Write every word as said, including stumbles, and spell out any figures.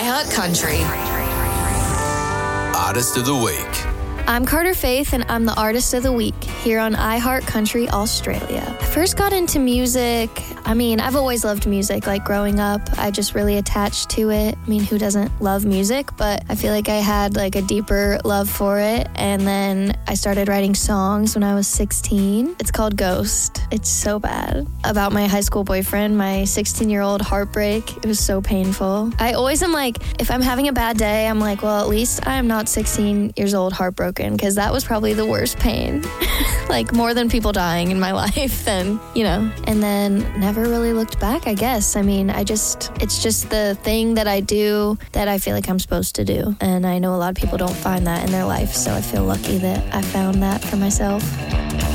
iHeart Country. Artist of the Week. I'm Carter Faith, and I'm the Artist of the Week here on iHeart Country Australia. I first got into music. I mean, I've always loved music. Like, growing up, I just really attached to it. I mean, who doesn't love music? But I feel like I had, like, a deeper love for it. And then I started writing songs when I was sixteen. It's called Ghost. It's so bad. About my high school boyfriend, my sixteen-year-old heartbreak. It was so painful. I always am like, if I'm having a bad day, I'm like, well, at least I am not sixteen years old heartbroken, because that was probably the worst pain. Like, more than people dying in my life, then, you know. And then never really looked back, I guess. I mean, I just, it's just the thing that I do that I feel like I'm supposed to do. And I know a lot of people don't find that in their life, so I feel lucky that I found that for myself.